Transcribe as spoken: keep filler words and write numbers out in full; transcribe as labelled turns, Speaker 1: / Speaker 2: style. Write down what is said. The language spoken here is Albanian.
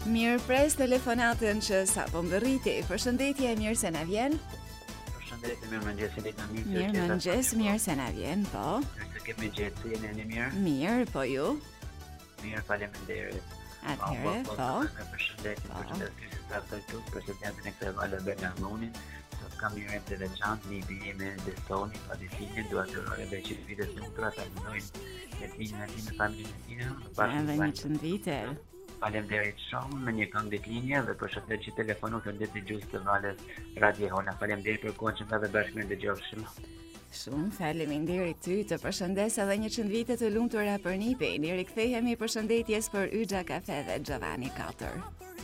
Speaker 1: Mirë pres telefonatën që sa po mbërriti. Përshëndetje, mirë se na vjen.
Speaker 2: Përshëndetje, mirë mëngjes, Elita, mirë.
Speaker 1: Mirë mëngjes, mirë se na vjen, po.
Speaker 2: Mirë se kemi gjetse, jeni një mirë?
Speaker 1: Mirë, po ju?
Speaker 2: Mirë, faleminderit.
Speaker 1: Atëherë, po.
Speaker 2: Përshëndetje, përshëndetje, sa të tu, përshëndetje në këtë valë Bergamonin. Sot kam një rem të veçantë, një bije me Destoni, Padisinin, dua të uroj edhe që vitet lumtura ta mundojnë jetëmin e tij me familjen e tij.
Speaker 1: Edhe një qëndë vite.
Speaker 2: Faleminderit shumë me një këngë ditëlinje dhe përshëndet që telefonu të ndit dëgjues të valës Radio Hona. Faleminderit për kohën që më dhe bashkë me dëgjofshim.
Speaker 1: Shumë faleminderit ty, të përshëndes edhe një qëndë vite të lumtura për Nipin. I rikthehemi përshëndetjes për Yxha Kafe dhe Giovanni katër.